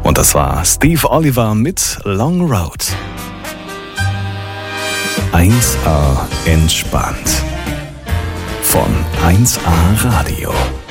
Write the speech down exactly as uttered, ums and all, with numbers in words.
Und das war Steve Oliver mit Long Road. eins A entspannt. Von eins A Radio.